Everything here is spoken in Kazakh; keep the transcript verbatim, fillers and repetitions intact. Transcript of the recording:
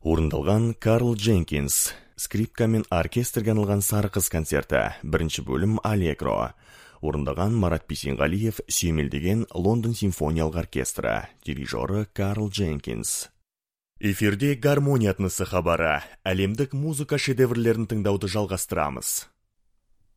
Орындалған Карл Дженкинс, скрипка мен оркестрге арналған Сары қыз концерті, бірінші бөлім Аллегро. Орындаған Марат Бейсенғалиев, сүйемелдеген Лондон симфониялық оркестрі, дирижері Карл Дженкинс. Эфирде гармония атнысы хабары, әлемдік музыка шедеврлерін тыңдауды жалғастырамыз.